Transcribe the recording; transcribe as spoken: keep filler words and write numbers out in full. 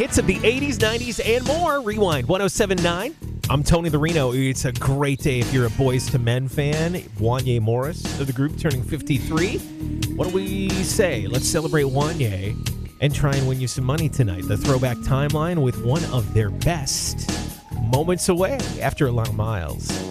hits of the eighties, nineties, and more. Rewind one oh seven point nine. I'm Tony the Reno. It's a great day if you're a Boys to Men fan. Wanya Morris of the group turning fifty-three. What do we say? Let's celebrate Wanya and try and win you some money tonight. The Throwback Timeline with one of their best moments away after a lot of miles.